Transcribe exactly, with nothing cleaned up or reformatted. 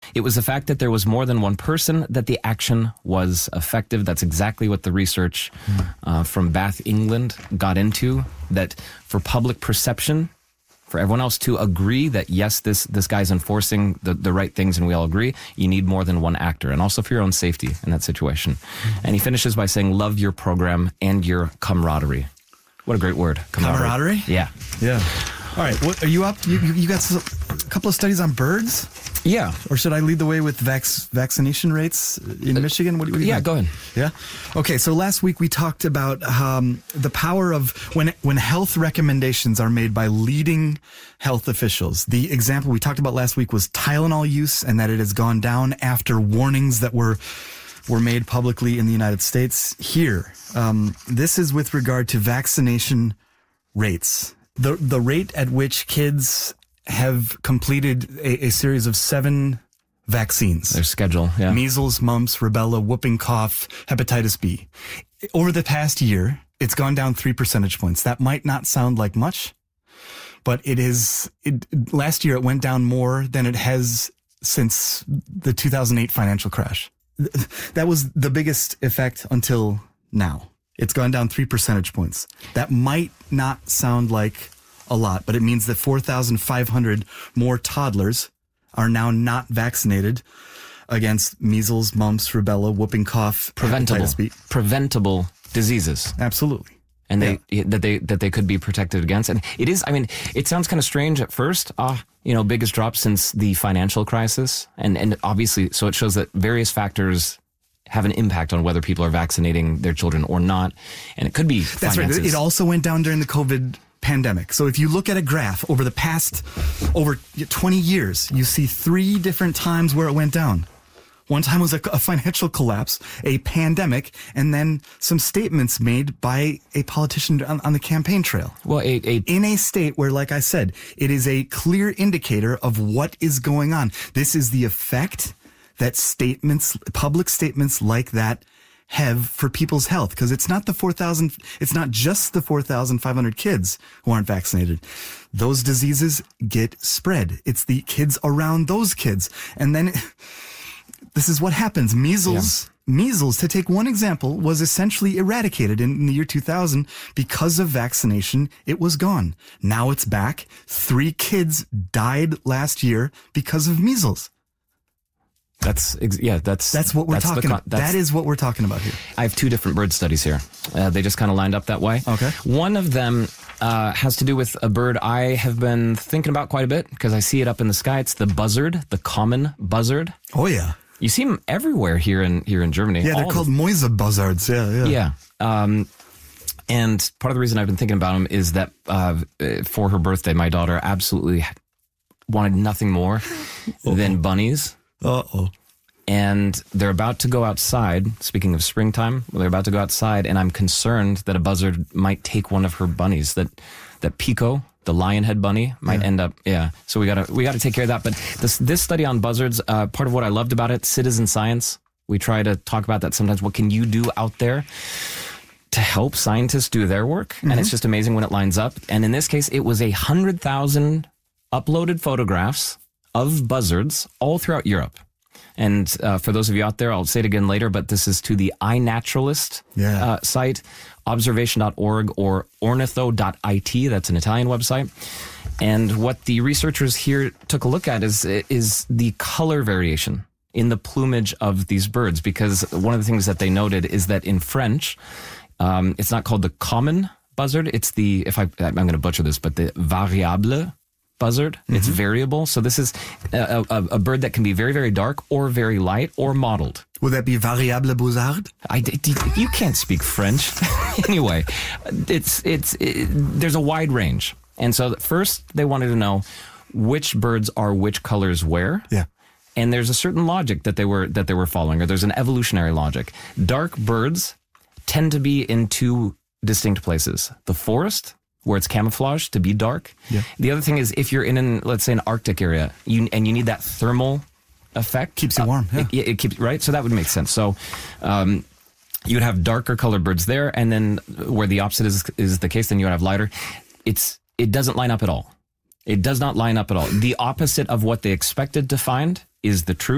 It was the fact that there was more than one person that the action was effective. That's exactly what the research uh, from Bath, England got into, that for public perception, for everyone else to agree that, yes, this this guy's enforcing the, the right things and we all agree, you need more than one actor, and also for your own safety in that situation. Mm-hmm. And he finishes by saying, love your program and your camaraderie. What a great word. Camaraderie? camaraderie? Yeah. Yeah. All right. What, are you up? You, you got a couple of studies on birds? Yeah. Or should I lead the way with vac- vaccination rates in uh, Michigan? What do you, what do you Yeah, think? go ahead. Yeah. Okay. So last week we talked about um, the power of when when health recommendations are made by leading health officials. The example we talked about last week was Tylenol use, and that it has gone down after warnings that were were made publicly in the United States. Here, um, this is with regard to vaccination rates. The the rate at which kids have completed a, a series of seven vaccines. Their schedule, yeah. Measles, mumps, rubella, whooping cough, hepatitis B. Over the past year, it's gone down three percentage points. That might not sound like much, but it is, it, last year it went down more than it has since the two thousand eight financial crash. That was the biggest effect until now. It's gone down three percentage points. That might not sound like a lot, but it means that four thousand five hundred more toddlers are now not vaccinated against measles, mumps, rubella, whooping cough, preventable, hepatitis B. preventable diseases. Absolutely. And they yeah. that they that they could be protected against. And it is, I mean, it sounds kind of strange at first. Ah, you know, biggest drop since the financial crisis. And and obviously, so it shows that various factors have an impact on whether people are vaccinating their children or not. And it could be That's finances. right. It also went down during the COVID pandemic. So if you look at a graph over the past, over twenty years, you see three different times where it went down. One time was a, a financial collapse, a pandemic, and then some statements made by a politician on, on the campaign trail. Well, a, a, in a state where, like I said, it is a clear indicator of what is going on. This is the effect that statements, public statements like that have for people's health, because it's not the four thousand, it's not just the four thousand five hundred kids who aren't vaccinated. Those diseases get spread. It's the kids around those kids. And then this is what happens. Measles, yeah. measles, to take one example, was essentially eradicated in, in the year two thousand because of vaccination. It was gone. Now it's back. Three kids died last year because of measles. That's, yeah, that's... That's what we're that's talking con- about. That is what we're talking about here. I have two different bird studies here. Uh, they just kind of lined up that way. Okay. One of them uh, has to do with a bird I have been thinking about quite a bit because I see it up in the sky. It's the buzzard, the common buzzard. Oh, yeah. You see them everywhere here in here in Germany. Yeah, they're All called the- Mäuse buzzards. Yeah, yeah. Yeah. Um, and part of the reason I've been thinking about them is that uh, for her birthday, my daughter absolutely wanted nothing more Uh-oh. than bunnies. Uh-oh. And they're about to go outside. Speaking of springtime, they're about to go outside, and I'm concerned that a buzzard might take one of her bunnies. That that Pico, the lionhead bunny, might yeah. end up. Yeah. So we gotta we gotta take care of that. But this this study on buzzards, uh, part of what I loved about it, citizen science. We try to talk about that sometimes. What can you do out there to help scientists do their work? Mm-hmm. And it's just amazing when it lines up. And in this case, it was a hundred thousand uploaded photographs of buzzards all throughout Europe. And uh, for those of you out there, I'll say it again later, but this is to the iNaturalist yeah. uh, site, observation dot org or ornitho dot I T. That's an Italian website. And what the researchers here took a look at is is the color variation in the plumage of these birds, because one of the things that they noted is that in French, um, it's not called the common buzzard. It's the, if I, I'm going to butcher this, but the variable buzzard. Mm-hmm. It's variable. So this is a, a, a bird that can be very, very dark or very light or mottled. Would that be variable buzzard? I, you can't speak French. Anyway, it's, it's, it, there's a wide range. And so first they wanted to know which birds are which colors where. Yeah. And there's a certain logic that they were, that they were following, or there's an evolutionary logic. Dark birds tend to be in two distinct places. The forest, where it's camouflaged to be dark. Yeah. The other thing is if you're in an, let's say, an Arctic area, you and you need that thermal effect. Keeps you warm. Yeah. It, it keeps, right? So that would make sense. So, um, you would have darker colored birds there, and then where the opposite is is the case, then you would have lighter. It's it doesn't line up at all. It does not line up at all. The opposite of what they expected to find is the truth.